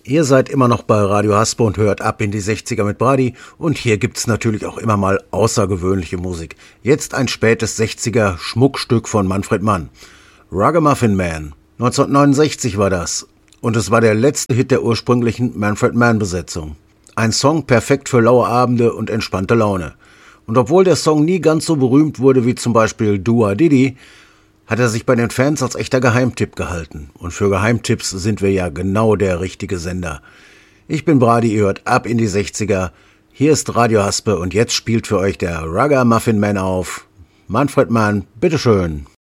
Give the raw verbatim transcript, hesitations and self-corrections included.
Ihr seid immer noch bei Radio Haspe und hört ab in die sechziger mit Brady. Und hier gibt's natürlich auch immer mal außergewöhnliche Musik. Jetzt ein spätes sechziger Schmuckstück von Manfred Mann. Ragamuffin Man. neunzehnhundertneunundsechzig war das. Und es war der letzte Hit der ursprünglichen Manfred Mann-Besetzung. Ein Song perfekt für laue Abende und entspannte Laune. Und obwohl der Song nie ganz so berühmt wurde wie zum Beispiel Dua Didi, hat er sich bei den Fans als echter Geheimtipp gehalten. Und für Geheimtipps sind wir ja genau der richtige Sender. Ich bin Brady, ihr hört ab in die sechziger. Hier ist Radio Haspe und jetzt spielt für euch der Ragamuffin Man auf. Manfred Mann, bitteschön.